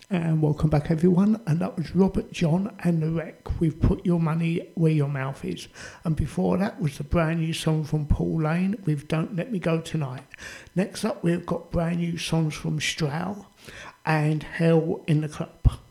And welcome back, everyone. And that was Robert John and The Wreck with Put Your Money Where Your Mouth Is. And before that was the brand new song from Paul Lane with Don't Let Me Go Tonight. Next up, we've got brand new songs from Strow and Hell in the Club.